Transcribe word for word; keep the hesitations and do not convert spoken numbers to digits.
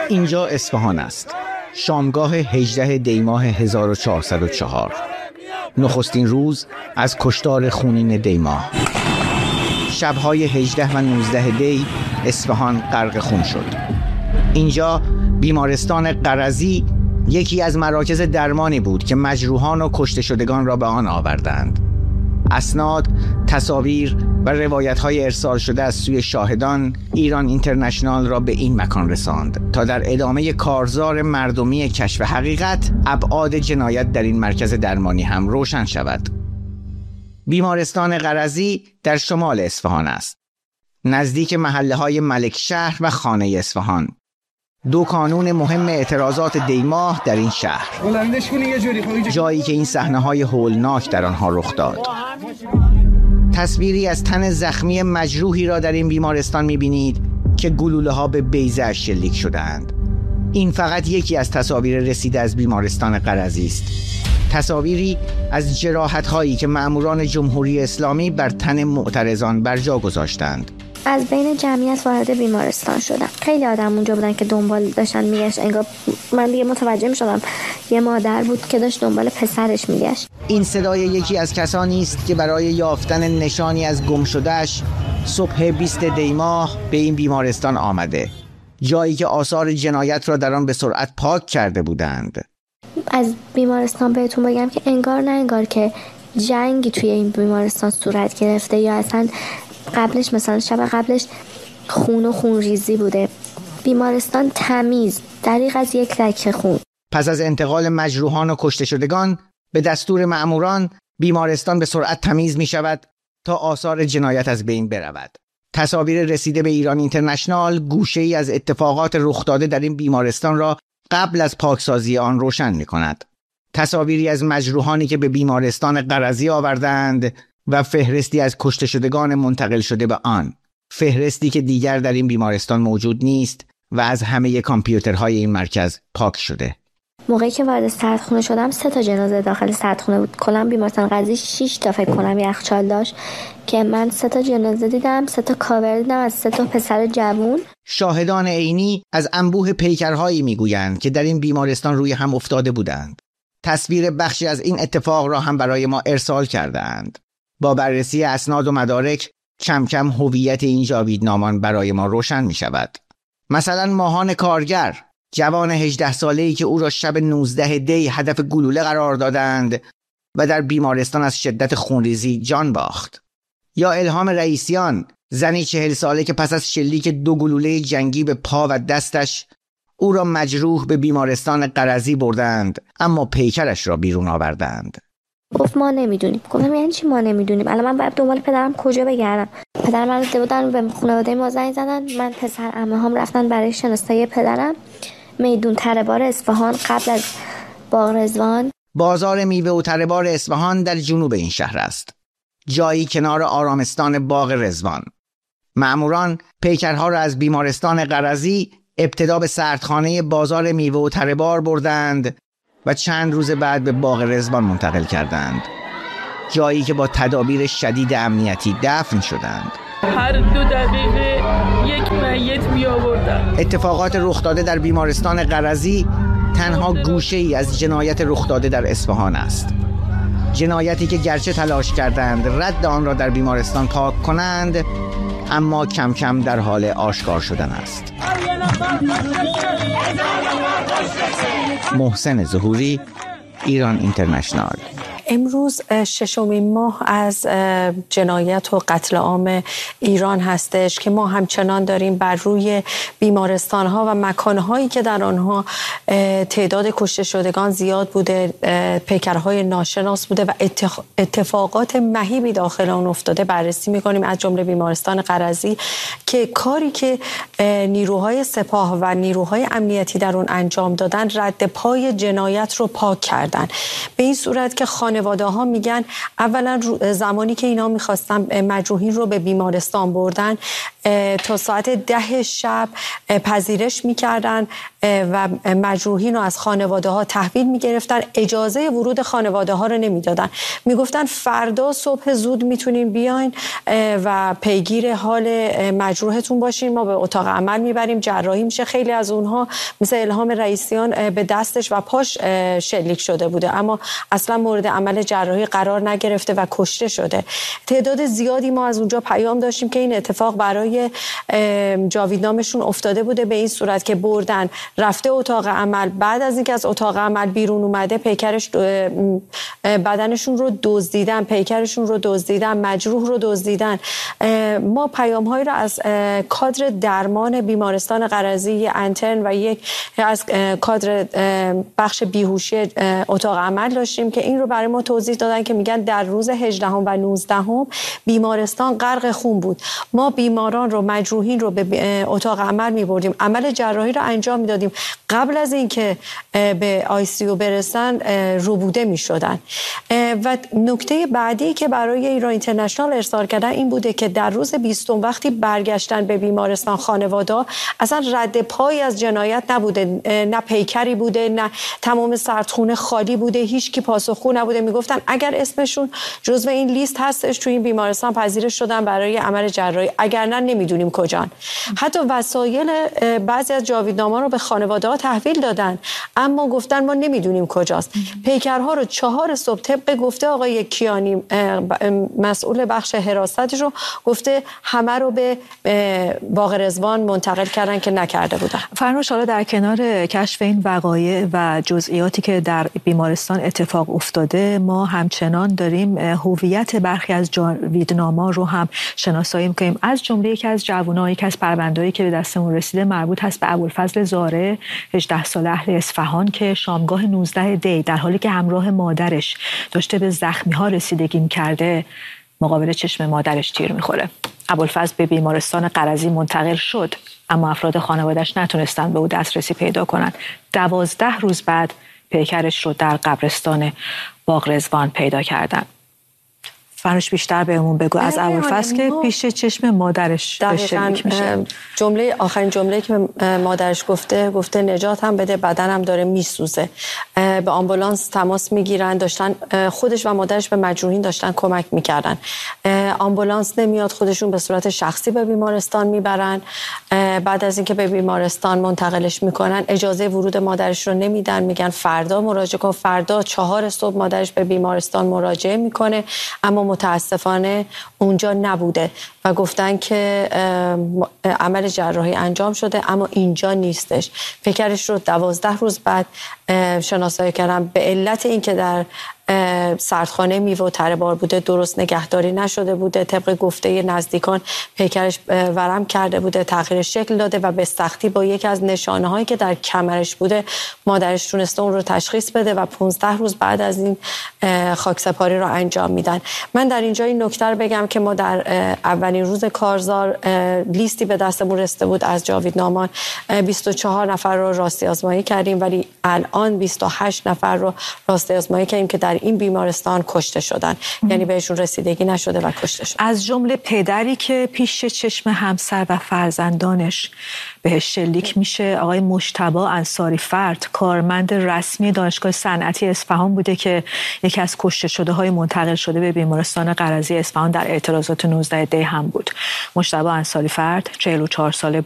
اینجا اصفهان است. شامگاه هجدهم دی ماه هزار و چهارصد و چهار. نخستین روز از کشتار خونین دی ماه. شب‌های هجده و نوزده دی اصفهان غرق خون شد. اینجا بیمارستان قرضی یکی از مراکز درمانی بود که مجروحان و کشته شدگان را به آن آوردند. اسناد، تصاویر و روایت‌های ارسال شده از سوی شاهدان ایران اینترنشنال را به این مکان رساند تا در ادامه کارزار مردمی کشف حقیقت ابعاد جنایت در این مرکز درمانی هم روشن شود. بیمارستان قرضی در شمال اصفهان است، نزدیک محله‌های ملکشهر و خانه اصفهان، دو کانون مهم اعتراضات دی ماه در این شهر، جایی که این صحنه‌های هولناک در آنها رخ داد. تصویری از تن زخمی مجروحی را در این بیمارستان می‌بینید که گلوله‌ها به بیضه شلیک شده‌اند. این فقط یکی از تصاویر رسیده از بیمارستان قرضی است. تصاویری از جراحت‌هایی که مأموران جمهوری اسلامی بر تن معترضان بر جا گذاشتند. از بین جمعیت وارد بیمارستان شدم. خیلی آدم اونجا بودن که دنبال داشتن میگشت. انگار من دیگه متوجه میشدم یه مادر بود که داشت دنبال پسرش میگشت. این صدای یکی از کسانی است که برای یافتن نشانی از گم شده‌اش صبح بیستم دی ماه به این بیمارستان آمده، جایی که آثار جنایت را در آن به سرعت پاک کرده بودند. از بیمارستان بهتون بگم که انگار نه انگار که جنگی توی این بیمارستان صورت گرفته یا اصلا قبلش مثلا شب قبلش خون و خون ریزی بوده. بیمارستان تمیز، دریغ از یک لکه خون. پس از انتقال مجروحان و کشته شدگان به دستور مأموران بیمارستان به سرعت تمیز می شود تا آثار جنایت از بین برود. تصاویر رسیده به ایران اینترنشنال گوشه‌ای از اتفاقات رخ داده در این بیمارستان را قبل از پاکسازی آن روشن می کند. تصاویری از مجروحانی که به بیمارستان قرضی آوردند و فهرستی از کشته شدگان منتقل شده به آن، فهرستی که دیگر در این بیمارستان موجود نیست و از همه کامپیوترهای این مرکز پاک شده. موقعی که وارد سردخونه شدم سه تا جنازه داخل سردخونه بود. کلا بیمارستان قرضی شش تا فکر کنم یخچال داشت که من سه تا جنازه دیدم، سه تا کاور دیدم از سه تا پسر جوون. شاهدان عینی از انبوه پیکرهایی میگویند که در این بیمارستان روی هم افتاده بودند. تصویر بخشی از این اتفاق را هم برای ما ارسال کردند. با بررسی اسناد و مدارک کم کم هویت این جاویدنامان برای ما روشن می شود. مثلا ماهان کارگر، جوان هجده ساله‌ای که او را شب نوزده دی هدف گلوله قرار دادند و در بیمارستان از شدت خونریزی جان باخت. یا الهام رئیسیان، زنی چهل ساله که پس از شلیک دو گلوله جنگی به پا و دستش او را مجروح به بیمارستان قرضی بردند اما پیکرش را بیرون آوردند. گفت ما نمیدونیم. گفتم یعنی چی ما نمیدونیم؟ الان من باید دنبال پدرم کجا بگردم؟ پدر من رو بودن به خانواده ما زنگ زدن. من پسر عمه‌هام رفتن برای شناسایی پدرم میدون تره بار اصفهان قبل از باغ رضوان. بازار میوه و تره بار اصفهان در جنوب این شهر است، جایی کنار آرامستان باغ رضوان. مأموران پیکرها را از بیمارستان قرضی ابتدا به سردخانه بازار میوه و تره بار بردند و چند روز بعد به باغ رضوان منتقل کردند، جایی که با تدابیر شدید امنیتی دفن شدند. هر دو دقیقه یک میت می آوردن. اتفاقات رخ داده در بیمارستان قرضی تنها گوشه‌ای از جنایت رخ داده در اصفهان است. جنایتی که گرچه تلاش کردند رد آن را در بیمارستان پاک کنند، اما کم کم در حال آشکار شدن است. محسن ظهوری، ایران اینترنشنال. امروز ششمین ماه از جنایت و قتل عام ایران هستش که ما همچنان داریم بر روی بیمارستان‌ها و مکان‌هایی که در آنها تعداد کشته شدگان زیاد بوده، پیکرهای ناشناس بوده و اتفاقات مهیبی داخل آن افتاده بررسی می‌کنیم، از جمله بیمارستان قرضی که کاری که نیروهای سپاه و نیروهای امنیتی در اون انجام دادن رد پای جنایت رو پاک کردن، به این صورت که خانواده ها میگن اولا زمانی که اینا میخواستن مجروحین رو به بیمارستان بردن تا ساعت ده شب پذیرش میکردن و مجروحین رو از خانواده ها تحویل میگرفتن، اجازه ورود خانواده ها رو نمیدادن. میگفتن فردا صبح زود میتونین بیاین و پیگیر حال مجروحتون باشین، ما به اتاق عمل میبریم، جراحی میشه. خیلی از اونها مثل الهام رئیسیان به دستش و پاش شلیک شده بوده اما اصلا مورد عمل جراحی قرار نگرفته و کشته شده. تعداد زیادی ما از اونجا پیام داشتیم که این اتفاق برای جاویدنامشون افتاده بوده، به این صورت که بردن رفته اتاق عمل، بعد از اینکه از اتاق عمل بیرون اومده پیکرش بدنشون رو دزدیدن، پیکرشون رو دزدیدن، مجروح رو دزدیدن. ما پیام‌هایی رو از کادر درمان بیمارستان قرضی انترن و یک از کادر بخش بیهوشی اتاق عمل داشتیم که این رو برای ما توضیح دادن که میگن در روز هجدهم و نوزدهم بیمارستان غرق خون بود. ما بیماران رو، مجروحین رو به اتاق عمل می‌بردیم، عمل جراحی رو انجام میدادیم، قبل از اینکه به آی سی یو برسن ربوده میشدن. و نکته بعدی که برای ایران اینترنشنال ارسال کردن این بوده که در روز بیستم وقتی برگشتن به بیمارستان خانواده اصلا رد پای از جنایت نبوده، نه پیکری بوده، نه تمام سردخونه خالی بوده، هیچ کی پاسخگو نبوده. میگفتن اگر اسمشون جزو این لیست هستش توی این بیمارستان پذیرش شدن برای عمل جراحی، اگر نه نمیدونیم کجان. حتی وسایل بعضی از جاویدنامه‌ها رو به خانواده ها تحویل دادن اما گفتن ما نمیدونیم کجاست. پیکرها رو چهار صبح طبق گفته آقای کیانی مسئول بخش حراستش رو گفته همه رو به باغ رضوان منتقل کردن که نکرده بودن. فرنوش، حالا در کنار کشف این وقایع و جزئیاتی که در بیمارستان اتفاق افتاده، ما همچنان داریم هویت برخی از جاویدنامه‌ها رو هم شناسایی می‌کنیم. از جمله یکی از جوان‌ها، یکی از پرونده‌ای که به دستمون رسیده مربوط هست به ابوالفضل زاره، هجده ساله اهل اصفهان که شامگاه نوزدهم دی در حالی که همراه مادرش داشته به زخمی‌ها رسیدگی می‌کرده مقابل چشم مادرش تیر می‌خوره. ابوالفضل به بیمارستان قرضی منتقل شد اما افراد خانواده‌اش نتونستن به او دسترسی پیدا کنن. دوازده روز بعد پیکرش رو در قبرستان باغ رضوان پیدا کردن. فرنوش بیشتر بهمون بگو از ابوالفضل که پیش چشم مادرش شلیک میشه. جمله آخرین جمله که مادرش گفته گفته نجات هم بده، بدنم داره میسوزه. به آمبولانس تماس میگیرن، داشتن خودش و مادرش به مجروحین داشتن کمک میکردن. آمبولانس نمیاد، خودشون به صورت شخصی به بیمارستان میبرن. بعد از اینکه به بیمارستان منتقلش میکنن اجازه ورود مادرش رو نمیدن، میگن فردا مراجعه کن. فردا چهار صبح مادرش به بیمارستان مراجعه میکنه اما متاسفانه اونجا نبوده و گفتن که عمل جراحی انجام شده اما اینجا نیستش. پیکرش رو دوازده روز بعد شناسایی کردن به علت اینکه در سردخانه میوه و تره بار بوده، درست نگهداری نشده بوده، طبق گفته نزدیکان پیکرش ورم کرده بوده، تغییر شکل داده و به سختی با یکی از نشانه هایی که در کمرش بوده مادرش تونسته اون رو تشخیص بده و پانزده روز بعد از این خاکسپاری رو انجام میدن. من در اینجا این نکته رو بگم که ما در اولین روز کارزار لیستی به دستمون رسیده بود از جاویدنامان، بیست و چهار نفر رو راستی آزمایی کردیم ولی الان بیست و هشت نفر رو راستی آزمایی کردیم که در این بیمارستان کشته شدن، یعنی بهشون رسیدگی نشده و کشته شدن. از جمله پدری که پیش چشم همسر و فرزندانش بهش شلیک میشه، آقای مجتبی انصاری فرد، کارمند رسمی دانشگاه صنعتی اصفهان بوده که یکی از کشته شده های منتقل شده به بیمارستان قرضی اصفهان در اعتراضات نوزدهم دی هم بود. مجتبی انصاری فرد چهل و چهار ساله